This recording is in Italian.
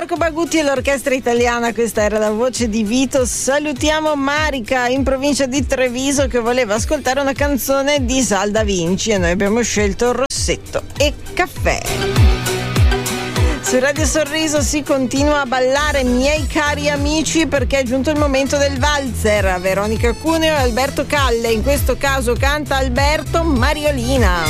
Marco Bagutti e l'orchestra italiana, questa era la voce di Vito. Salutiamo Marica in provincia di Treviso che voleva ascoltare una canzone di Sal Da Vinci e noi abbiamo scelto Rossetto e Caffè. Su Radio Sorriso si continua a ballare, miei cari amici, perché è giunto il momento del valzer. Veronica Cuneo e Alberto Calle, in questo caso canta Alberto Mariolina.